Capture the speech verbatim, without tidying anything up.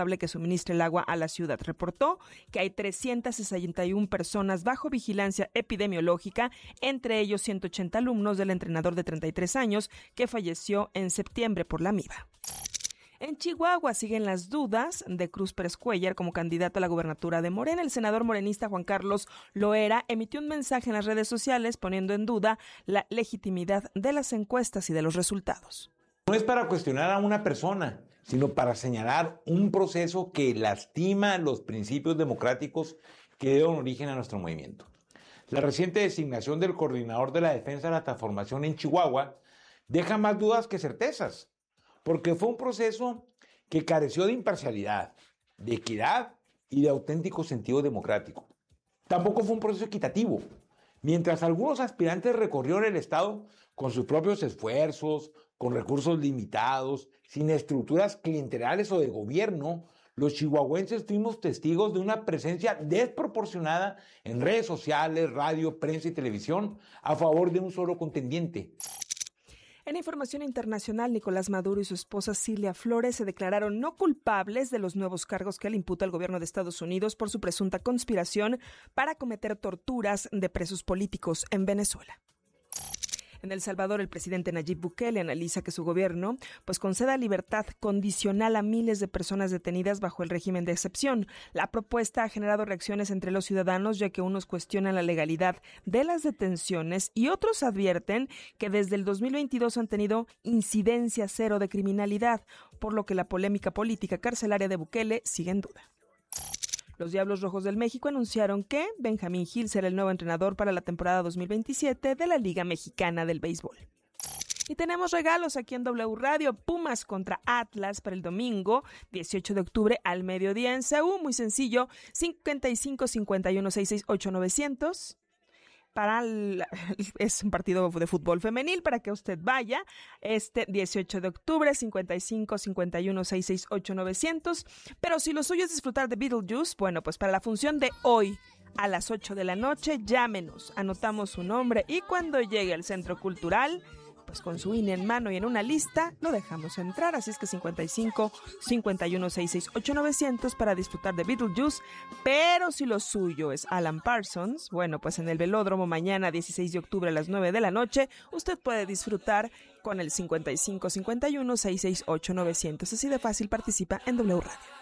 potable que suministre el agua a la ciudad. Reportó que hay trescientas sesenta y una personas bajo vigilancia epidemiológica, entre ellos ciento ochenta alumnos del entrenador de treinta y tres años que falleció en septiembre por la amiba. En Chihuahua siguen las dudas de Cruz Pérez Cuéllar como candidato a la gubernatura de Morena. El senador morenista Juan Carlos Loera emitió un mensaje en las redes sociales poniendo en duda la legitimidad de las encuestas y de los resultados. No es para cuestionar a una persona, sino para señalar un proceso que lastima los principios democráticos que dieron origen a nuestro movimiento. La reciente designación del coordinador de la defensa de la transformación en Chihuahua deja más dudas que certezas, porque fue un proceso que careció de imparcialidad, de equidad y de auténtico sentido democrático. Tampoco fue un proceso equitativo. Mientras algunos aspirantes recorrieron el Estado con sus propios esfuerzos, con recursos limitados, sin estructuras clientelares o de gobierno, los chihuahuenses fuimos testigos de una presencia desproporcionada en redes sociales, radio, prensa y televisión a favor de un solo contendiente. En información internacional, Nicolás Maduro y su esposa Cilia Flores se declararon no culpables de los nuevos cargos que le imputa el gobierno de Estados Unidos por su presunta conspiración para cometer torturas de presos políticos en Venezuela. En El Salvador, el presidente Nayib Bukele analiza que su gobierno pues conceda libertad condicional a miles de personas detenidas bajo el régimen de excepción. La propuesta ha generado reacciones entre los ciudadanos, ya que unos cuestionan la legalidad de las detenciones y otros advierten que desde el dos mil veintidós han tenido incidencia cero de criminalidad, por lo que la polémica política carcelaria de Bukele sigue en duda. Los Diablos Rojos del México anunciaron que Benjamín Gil será el nuevo entrenador para la temporada dos mil veintisiete de la Liga Mexicana del Béisbol. Y tenemos regalos aquí en W Radio. Pumas contra Atlas para el domingo dieciocho de octubre al mediodía en C U. Muy sencillo, cincuenta y cinco, cincuenta y uno, sesenta y seis, ocho, novecientos. Para el, es un partido de fútbol femenil para que usted vaya este dieciocho de octubre, cincuenta y cinco, cincuenta y uno, sesenta y seis, ocho, novecientos. Pero si lo suyo es disfrutar de Beetlejuice, bueno, pues para la función de hoy a las ocho de la noche, llámenos, anotamos su nombre y cuando llegue al Centro Cultural, pues con su I N E en mano y en una lista, lo dejamos entrar. Así es que cincuenta y cinco, cincuenta y uno, sesenta y seis, ocho, novecientos para disfrutar de Beetlejuice. Pero si lo suyo es Alan Parsons, bueno, pues en el Velódromo mañana dieciséis de octubre a las nueve de la noche, usted puede disfrutar con el cincuenta y cinco, cincuenta y uno, sesenta y seis, ocho, novecientos. Así de fácil, participa en W Radio.